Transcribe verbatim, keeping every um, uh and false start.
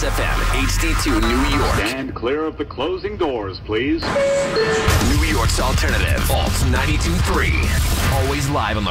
F M, H D two New York. Stand clear of the closing doors, please. New York's alternative, Alt ninety-two point three. Always live on the